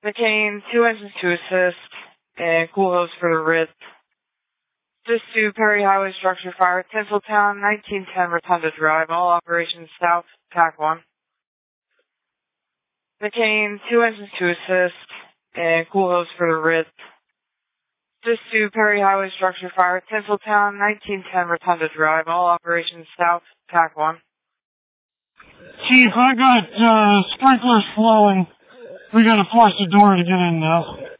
McCain, 2 engines to assist, and cool hose for the RIT. Just to Perry Highway structure fire, Tinseltown, 1910 Rotunda Drive, all operations south, TAC 1. McCain, 2 engines to assist, and cool hose for the RIT. Just to Perry Highway structure fire, Tinseltown, 1910 Rotunda Drive, all operations south, TAC 1. Chief, I got sprinklers flowing. We gotta force the door to get in now.